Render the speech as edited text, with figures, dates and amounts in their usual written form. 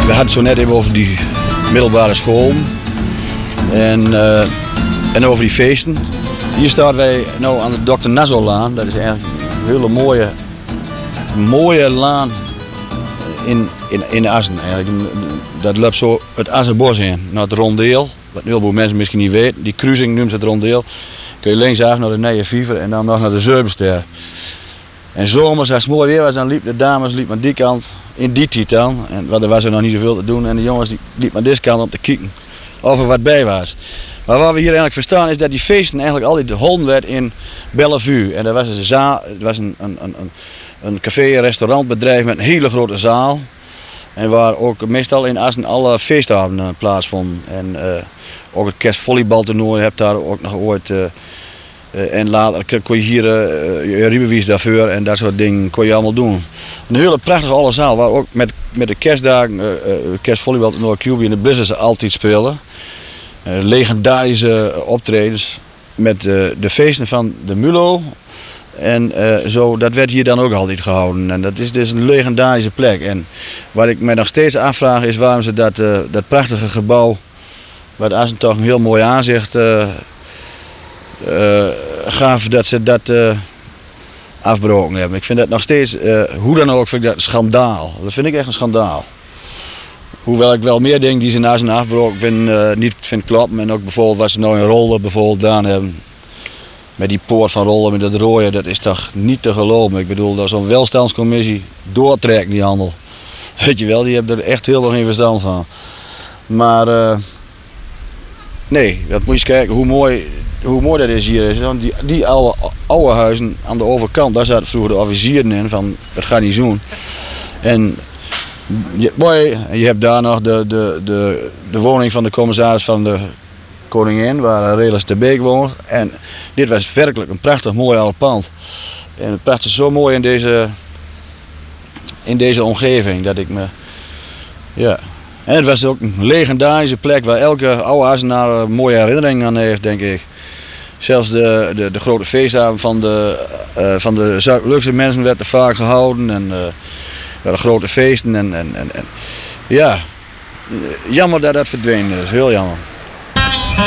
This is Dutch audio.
We hadden het zo net even over die middelbare school en over die feesten. Hier staan wij nou aan de Dr. Nassaulaan. Dat is eigenlijk een hele mooie laan in Assen. Eigenlijk. Dat loopt zo het Assenbos in, naar het rondeel. Wat een heleboel mensen misschien niet weten. Die kruising noemt het rondeel. Kun je linksaf naar de Nije Viever en dan nog naar de Zeubenster. En zomers, als het mooi weer was, dan liepen de dames aan die kant, in die tijd dan. Want er was er nog niet zoveel te doen. En de jongens liepen aan deze kant om te kijken of er wat bij was. Maar wat we hier eigenlijk verstaan is dat die feesten eigenlijk altijd gehouden werden in Bellevue. En dat was een zaal, het was een café-restaurantbedrijf met een hele grote zaal. En waar ook meestal in Assen alle feestavonden plaatsvonden. En ook het kerstvolleybaltoernooi heb daar ook nog ooit. En later kon je hier je riebewies daarvoor en dat soort dingen kon je allemaal doen. Een hele prachtige alle zaal waar ook met de kerstdagen, kerstvolleybaltoernooi QB en de Blizzards altijd speelden. Legendarische optredens met de feesten van de Mulo. En zo, dat werd hier dan ook altijd gehouden. En dat is dus een legendarische plek. En wat ik me nog steeds afvraag is waarom ze dat prachtige gebouw, waar Assen toch een heel mooi aanzicht gaf, dat ze dat afbroken hebben. Ik vind dat nog steeds, hoe dan ook, vind ik dat een schandaal. Dat vind ik echt een schandaal. Hoewel ik wel meer dingen die ze na zijn afbroken niet vind kloppen. En ook bijvoorbeeld wat ze nou in Rolde bijvoorbeeld gedaan hebben. Met die poort van Rolde met dat rooien, dat is toch niet te geloven. Ik bedoel, dat zo'n welstandscommissie doortrekt die handel. Weet je wel, die hebben er echt heel veel geen verstand van. Maar nee, dat moet je eens kijken hoe mooi dat is hier. Die oude huizen aan de overkant, daar zaten vroeger de officieren in van het gaat niet zoen. En je hebt daar nog de woning van de commissaris van de koningin, waar Relis de Beek woont. En dit was werkelijk een prachtig mooi oud pand. En het prachtig zo mooi in deze omgeving dat ik me... Ja. En het was ook een legendarische plek waar elke oude Assenaar een mooie herinnering aan heeft, denk ik. Zelfs de grote feestdagen van de Zuid-Lukse mensen werden vaak gehouden. En de grote feesten. En ja, jammer dat dat verdwenen is. Heel jammer.